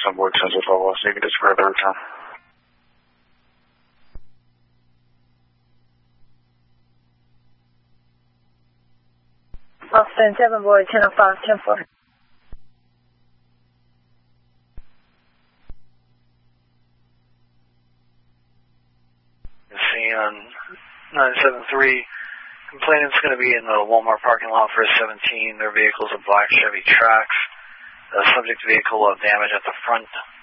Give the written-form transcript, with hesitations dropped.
on board since it's all so you can just further return. Austin 7 boy, 1005, 10-4. Scene on 973. Complainant's going to be in the Walmart parking lot for a 17. Their vehicle's a black Chevy Trax. The subject vehicle will have damage at the front